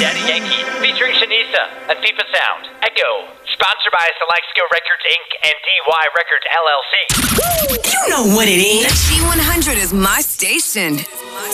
Daddy Yankee, featuring Shanisa and FIFA Sound. Echo, sponsored by Select Skill Records Inc. and DY Records LLC. You know what it is. G100 is my station.